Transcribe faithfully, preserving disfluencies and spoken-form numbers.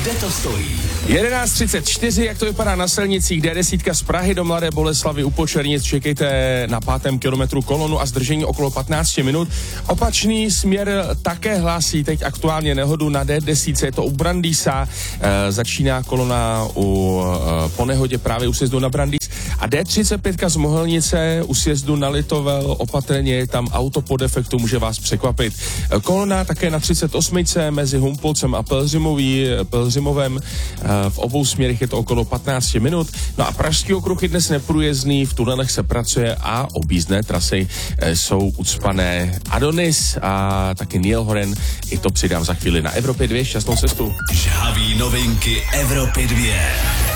Kde to stojí? jedenáct třicet čtyři, jak to vypadá na silnicích, D deset z Prahy do Mladé Boleslavi u Počernic, čekejte na pátém kilometru kolonu a zdržení okolo patnáct minut. Opačný směr také hlásí teď aktuálně nehodu na D deset, je to u Brandýsa, e, začíná kolona u, e, po nehodě právě u sjezdu na Brandýs a D třicet pět z Mohelnice u sjezdu na Litovel, opatrně je tam auto po defektu, může vás překvapit. E, kolona také na třicet osm mezi Humpolcem a Pelhřimový, Pelhřimovem, e, v obou směrech je to okolo patnáct minut. No a pražský okruh je dnes neprůjezdný, v tunelech se pracuje a objízdné trasy e, jsou ucpané. Adonis a taky Neil Horan, i to přidám za chvíli na Evropě dvě, šťastnou cestu. Žhavý novinky Evropy dvě.